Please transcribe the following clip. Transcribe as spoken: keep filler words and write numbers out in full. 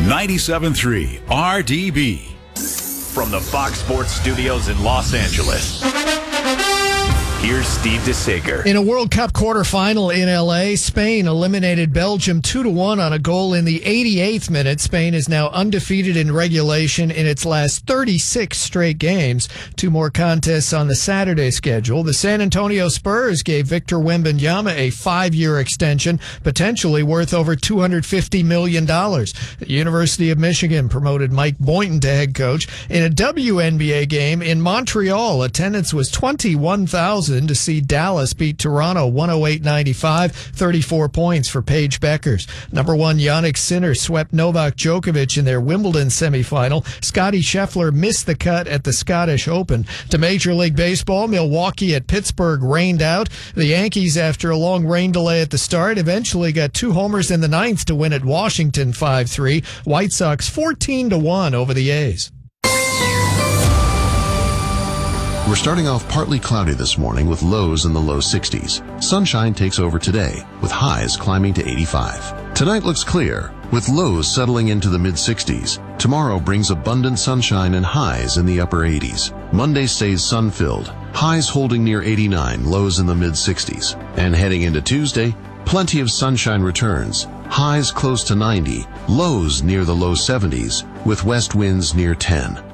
ninety-seven point three R D B. From the Fox Sports Studios in Los Angeles, here's Steve DeSager. In a World Cup quarterfinal in L A, Spain eliminated Belgium two to one on a goal in the eighty-eighth minute. Spain is now undefeated in regulation in its last thirty-six straight games. Two more contests on the Saturday schedule. The San Antonio Spurs gave Victor Wembanyama a five-year extension, potentially worth over two hundred fifty million dollars. The University of Michigan promoted Mike Boynton to head coach. In a W N B A game in Montreal, attendance was twenty-one thousand to see Dallas beat Toronto one oh eight ninety-five, thirty-four points for Paige Beckers. Number one Jannik Sinner swept Novak Djokovic in their Wimbledon semifinal. Scottie Scheffler missed the cut at the Scottish Open. To Major League Baseball, Milwaukee at Pittsburgh rained out. The Yankees, after a long rain delay at the start, eventually got two homers in the ninth to win at Washington five three. White Sox fourteen to one over the A's. We're starting off partly cloudy this morning with lows in the low sixties. Sunshine takes over today, with highs climbing to eighty-five. Tonight looks clear, with lows settling into the mid-sixties. Tomorrow brings abundant sunshine and highs in the upper eighties. Monday stays sun-filled, highs holding near eighty-nine, lows in the mid-sixties. And heading into Tuesday, plenty of sunshine returns, highs close to ninety, lows near the low seventies, with west winds near ten.